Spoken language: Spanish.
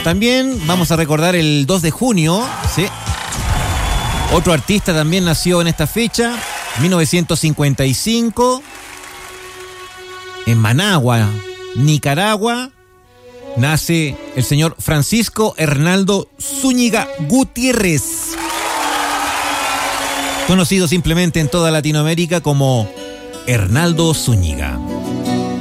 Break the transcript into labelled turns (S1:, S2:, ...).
S1: También vamos a recordar el 2 de junio, ¿sí? Otro artista también nació en esta fecha, 1955, en Managua, Nicaragua, nace el señor Francisco Hernaldo Zúñiga Gutiérrez, conocido simplemente en toda Latinoamérica como Hernaldo Zúñiga.